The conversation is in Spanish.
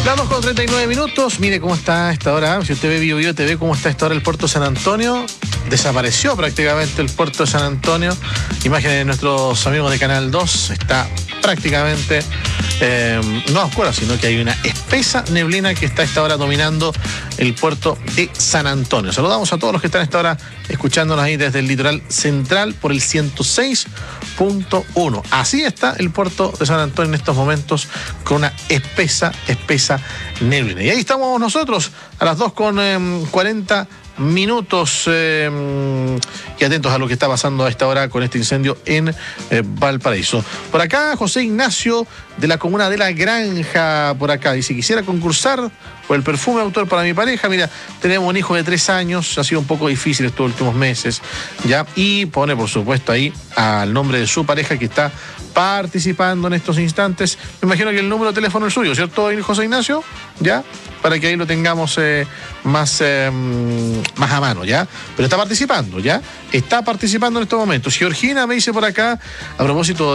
Damos con 39 minutos. Mire cómo está a esta hora. Si usted ve Bio TV, cómo está a esta hora el puerto de San Antonio. Desapareció prácticamente el puerto de San Antonio. Imágenes de nuestros amigos de Canal 2. Está prácticamente no a oscuras, sino que hay una espesa neblina que está a esta hora dominando el puerto de San Antonio. Saludamos a todos los que están a esta hora escuchándonos ahí desde el litoral central por el 106.1. Así está el puerto de San Antonio en estos momentos, con una espesa neblina. Y ahí estamos nosotros a las 2:40 minutos y atentos a lo que está pasando a esta hora con este incendio en Valparaíso. Por acá José Ignacio de la comuna de La Granja, por acá dice: quisiera concursar por el perfume autor para mi pareja. Mira, tenemos un hijo de 3 años, ha sido un poco difícil estos últimos meses, ¿ya? Y pone por supuesto ahí al nombre de su pareja que está participando en estos instantes. Me imagino que el número de teléfono es suyo, ¿cierto, José Ignacio? ¿Ya? Para que ahí lo tengamos más a mano, ¿ya? Pero está participando, ¿ya? Está participando en estos momentos. Georgina me dice por acá, a propósito